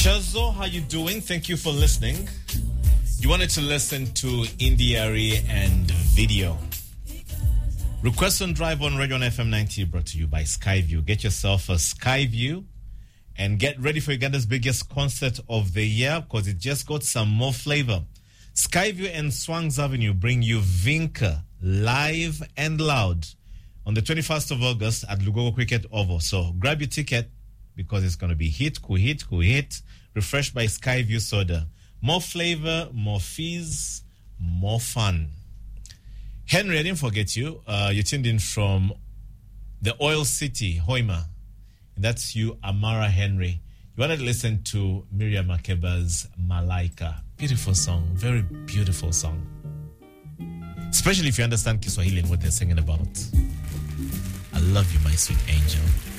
Chazo, how you doing? Thank you for listening. You wanted to listen to Indiari and Video. Request on Drive on Radio on FM 90 brought to you by Skyview. Get yourself a Skyview and get ready for Uganda's biggest concert of the year because it just got some more flavor. Skyview and Swangs Avenue bring you Vinca live and loud on the 21st of August at Lugogo Cricket Oval. So grab your ticket because it's going to be hit, refreshed by Skyview Soda. More flavor, more fizz, more fun. Henry, I didn't forget you. You tuned in from the Oil City, Hoima. That's you, Amara Henry. You wanted to listen to Miriam Makeba's Malaika. Beautiful song, very beautiful song. Especially if you understand Kiswahili and what they're singing about. I love you, my sweet angel.